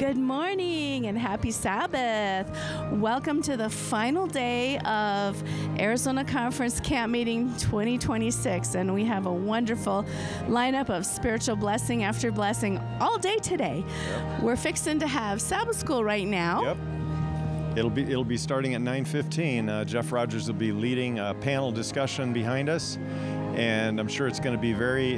Good morning and happy Sabbath. Welcome to the final day of Arizona Conference Camp Meeting 2026. And we have a wonderful lineup of spiritual blessing after blessing all day today. Yep. We're fixing to have Sabbath school right now. Yep. It'll be starting at 9:15. Jeff Rogers will be leading a panel discussion behind us, and I'm sure it's going to be very